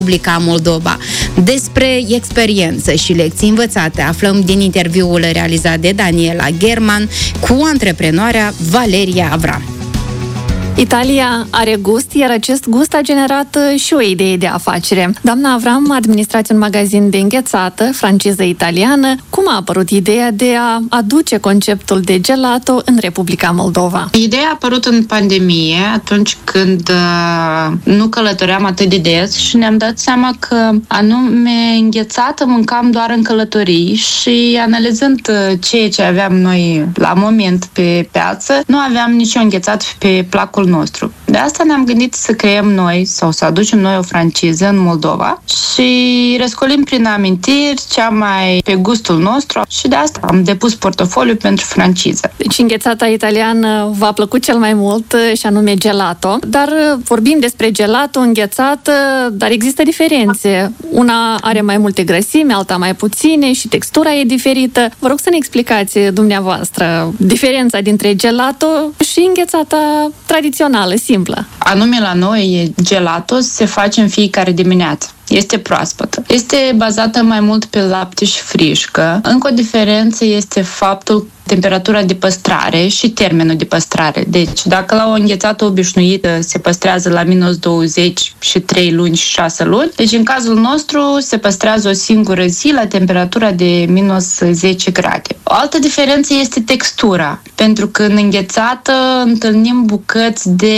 Republica Moldova. Despre experiență și lecții învățate aflăm din interviul realizat de Daniela German cu antreprenoarea Valeria Avram. Italia are gust, iar acest gust a generat și o idee de afacere. Doamna Avram, administrați un magazin de înghețată, franciză italiană. Cum a apărut ideea de a aduce conceptul de gelato în Republica Moldova? Ideea a apărut în pandemie, atunci când nu călătoream atât de des și ne-am dat seama că anume înghețată mâncam doar în călătorii și analizând ceea ce aveam noi la moment pe piață, nu aveam nicio înghețat pe placul nostru. De asta ne-am gândit să creăm noi sau să aducem noi o franciză în Moldova și răscolim prin amintiri cea mai pe gustul nostru și de asta am depus portofoliu pentru franciză. Deci înghețata italiană v-a plăcut cel mai mult și anume gelato, dar vorbim despre gelato, înghețată, dar există diferențe. Una are mai multe grăsimi, alta mai puține și textura e diferită. Vă rog să ne explicați dumneavoastră diferența dintre gelato și înghețata tradițională, simplă. Anume la noi, gelato se face în fiecare dimineață. Este proaspătă. Este bazată mai mult pe lapte și frișcă. Încă o diferență este faptul temperatura de păstrare și termenul de păstrare. Deci, dacă la o înghețată obișnuită se păstrează la minus 20 și 3 luni și 6 luni, deci în cazul nostru se păstrează o singură zi la temperatura de minus 10 grade. O altă diferență este textura, pentru că în înghețată întâlnim bucăți de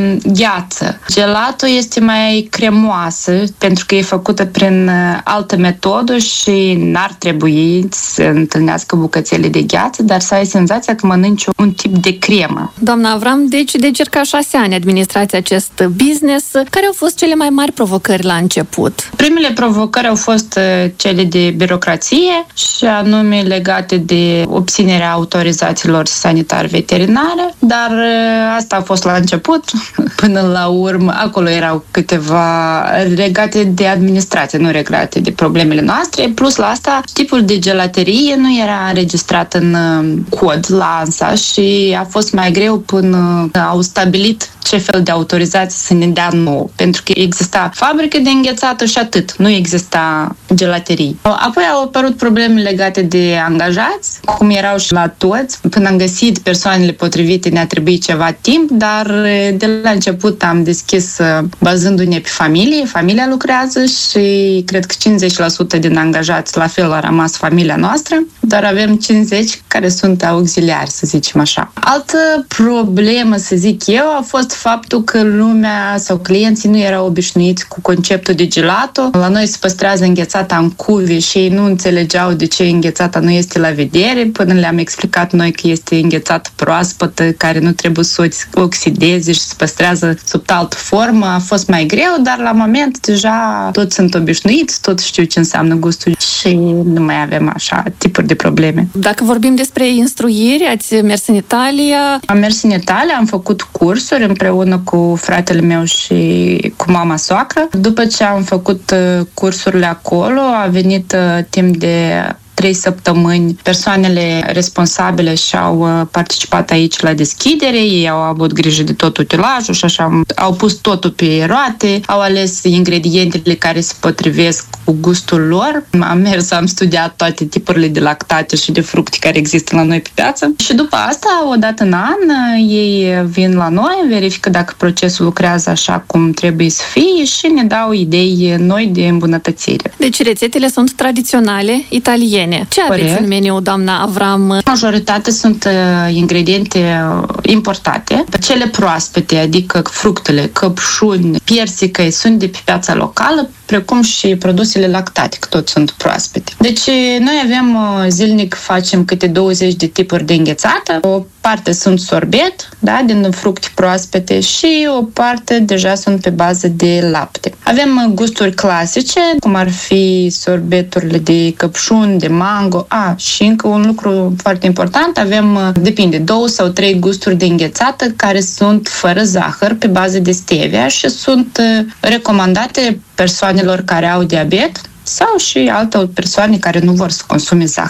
gheață. Gelato este mai cremoasă, pentru că e făcută prin altă metodă și n-ar trebui să întâlnească bucățele de gheață, dar să ai senzația că mănânci un tip de cremă. Doamna Avram, deci de circa 6 ani administrați acest business. Care au fost cele mai mari provocări la început? Primele provocări au fost cele de birocrație și anume legate de obținerea autorizațiilor sanitar-veterinare, dar asta a fost la început. Până la urmă, acolo erau câteva legate de administrație, nu legate de problemele noastre. Plus la asta, tipul de gelaterie nu era înregistrat în cod la ANSA și a fost mai greu până au stabilit ce fel de autorizație să ne dea nouă, pentru că exista fabrică de înghețată și atât, nu exista gelaterii. Apoi au apărut probleme legate de angajați, cum erau și la toți. Până am găsit persoanele potrivite ne-a trebuit ceva timp, dar de la început am deschis bazându-ne pe familie. Familia lucrează și cred că 50% din angajați la fel a rămas familia noastră, dar avem 50 care sunt auxiliari, să zicem așa. Altă problemă, să zic eu, a fost faptul că lumea sau clienții nu erau obișnuiți cu conceptul de gelato. La noi se păstrează înghețata în cuve și ei nu înțelegeau de ce înghețata nu este la vedere, până le-am explicat noi că este înghețată proaspătă, care nu trebuie să o oxideze și se păstrează sub altă formă. A fost mai greu, dar la moment deja toți sunt obișnuiți, toți știu ce înseamnă gustul și nu mai avem așa tipuri de probleme. Dacă vorbim despre instruiri, ați mers în Italia? Am mers în Italia, am făcut cursuri împreună cu fratele meu și cu mama soacră. După ce am făcut cursurile acolo, a venit timp de 3 săptămâni persoanele responsabile și-au participat aici la deschidere, ei au avut grijă de tot utilajul și așa au pus totul pe roate, au ales ingredientele care se potrivesc cu gustul lor. Am mers, am studiat toate tipurile de lactate și de fructe care există la noi pe piață și după asta, o dată în an, ei vin la noi, verifică dacă procesul lucrează așa cum trebuie să fie și ne dau idei noi de îmbunătățire. Deci rețetele sunt tradiționale, italiene. Ce aveți în meniu, doamna Avram? Majoritatea sunt ingrediente importate. Cele proaspete, adică fructele, căpșuni, persică, sunt de pe piața locală, precum și produsele lactate, că toți sunt proaspete. Deci noi avem zilnic, facem câte 20 de tipuri de înghețată. O parte sunt sorbet, da, din fructe proaspete și o parte deja sunt pe bază de lapte. Avem gusturi clasice, cum ar fi sorbeturile de căpșuni, de mango. Și încă un lucru foarte important, avem, depinde, 2 sau 3 gusturi de înghețată care sunt fără zahăr, pe bază de stevia și sunt recomandate persoanelor care au diabet sau și alte persoane care nu vor să consume zahăr.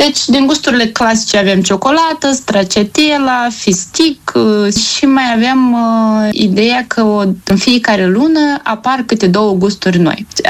Deci, din gusturile clasice avem ciocolată, stracciatella, fistic și mai avem ideea că în fiecare lună apar câte 2 gusturi noi.